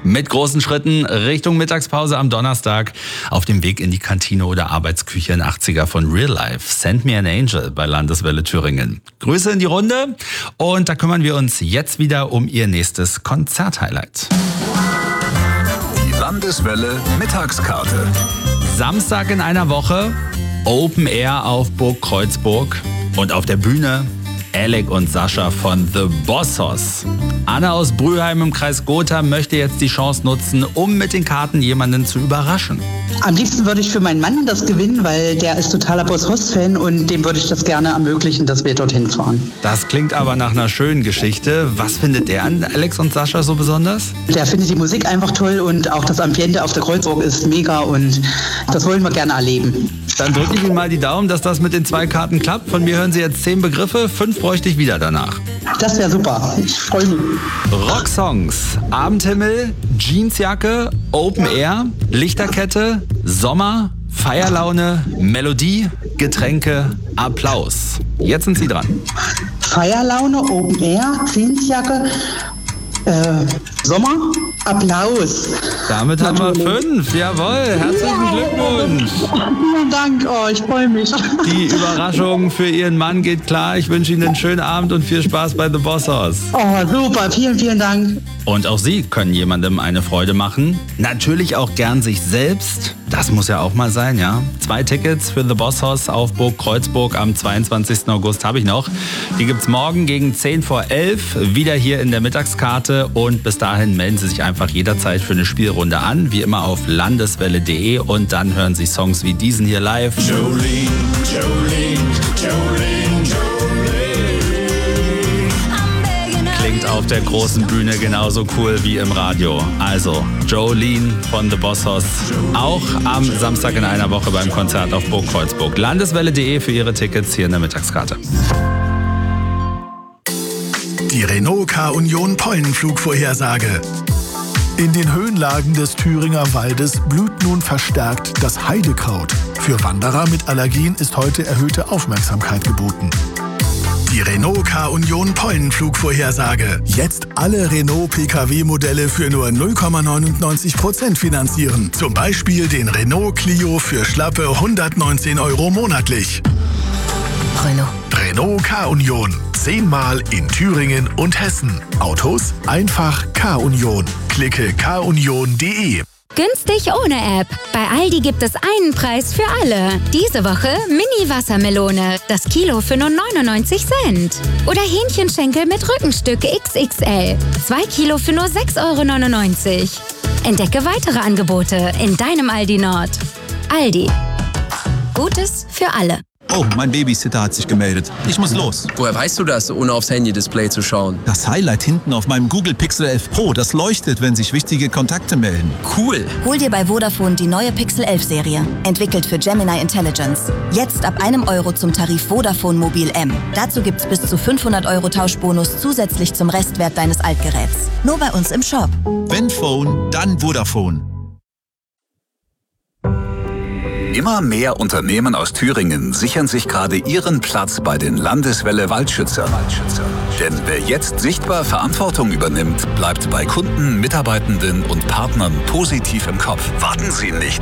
mit großen Schritten Richtung Mittagspause am Donnerstag auf dem Weg in die Kantine oder Arbeitsküche in 80er von Real Life. Send Me an Angel bei Landeswelle Thüringen. Grüße in die Runde und da kümmern wir uns jetzt wieder um Ihr nächstes Konzerthighlight. Die Landeswelle Mittagskarte. Samstag in einer Woche, Open Air auf Burg Kreuzburg und auf der Bühne Alec und Sascha von The Bossos. Anna aus Brüheim im Kreis Gotha möchte jetzt die Chance nutzen, um mit den Karten jemanden zu überraschen. Am liebsten würde ich für meinen Mann das gewinnen, weil der ist totaler Bossos-Fan und dem würde ich das gerne ermöglichen, dass wir dorthin fahren. Das klingt aber nach einer schönen Geschichte. Was findet der an Alex und Sascha so besonders? Der findet die Musik einfach toll und auch das Ambiente auf der Kreuzburg ist mega und das wollen wir gerne erleben. Dann drücke ich Ihnen mal die Daumen, dass das mit den 2 Karten klappt. Von mir hören Sie jetzt 10 Begriffe, 5 bräuchte ich wieder danach. Das wäre super, ich freue mich. Rocksongs, Abendhimmel, Jeansjacke, Open Air, Lichterkette, Sommer, Feierlaune, Melodie, Getränke, Applaus. Jetzt sind Sie dran. Feierlaune, Open Air, Jeansjacke, Sommer, Applaus. Damit haben wir 5. Jawohl, herzlichen Glückwunsch. Vielen Dank, ich freue mich. Die Überraschung für Ihren Mann geht klar. Ich wünsche Ihnen einen schönen Abend und viel Spaß bei The Bossos. Super, vielen, vielen Dank. Und auch Sie können jemandem eine Freude machen. Natürlich auch gern sich selbst. Das muss ja auch mal sein, ja. 2 Tickets für The Bossos auf Burg Kreuzburg am 22. August habe ich noch. Die gibt's morgen gegen 10 vor 11 wieder hier in der Mittagskarte. Und bis dahin melden Sie sich einfach jederzeit für eine Spielrunde an. Wie immer auf landeswelle.de und dann hören Sie Songs wie diesen hier live. Jolene, Jolene, Jolene, Jolene. Klingt auf der großen Bühne genauso cool wie im Radio. Also Jolene von The Bossos. Auch am Samstag in einer Woche beim Konzert auf Burg Kreuzburg. Landeswelle.de für Ihre Tickets hier in der Mittagskarte. Die Renault K-Union Pollenflugvorhersage. In den Höhenlagen des Thüringer Waldes blüht nun verstärkt das Heidekraut. Für Wanderer mit Allergien ist heute erhöhte Aufmerksamkeit geboten. Die Renault K-Union Pollenflugvorhersage. Jetzt alle Renault PKW-Modelle für nur 0,99% finanzieren. Zum Beispiel den Renault Clio für schlappe 119 € monatlich. Renault K-Union. 10-mal in Thüringen und Hessen. Autos einfach K-Union. Klicke kunion.de. Günstig ohne App. Bei Aldi gibt es einen Preis für alle. Diese Woche Mini-Wassermelone. Das Kilo für nur 99 Cent. Oder Hähnchenschenkel mit Rückenstück XXL. 2 Kilo für nur 6,99 €. Entdecke weitere Angebote in deinem Aldi Nord. Aldi. Gutes für alle. Oh, mein Babysitter hat sich gemeldet. Ich muss los. Woher weißt du das, ohne aufs Handy-Display zu schauen? Das Highlight hinten auf meinem Google Pixel 11 Pro, das leuchtet, wenn sich wichtige Kontakte melden. Cool. Hol dir bei Vodafone die neue Pixel 11 Serie. Entwickelt für Gemini Intelligence. Jetzt ab €1 zum Tarif Vodafone Mobil M. Dazu gibt's bis zu 500 € Tauschbonus zusätzlich zum Restwert deines Altgeräts. Nur bei uns im Shop. Wenn Phone, dann Vodafone. Immer mehr Unternehmen aus Thüringen sichern sich gerade ihren Platz bei den Landeswelle Waldschützern. Denn wer jetzt sichtbar Verantwortung übernimmt, bleibt bei Kunden, Mitarbeitenden und Partnern positiv im Kopf. Warten Sie nicht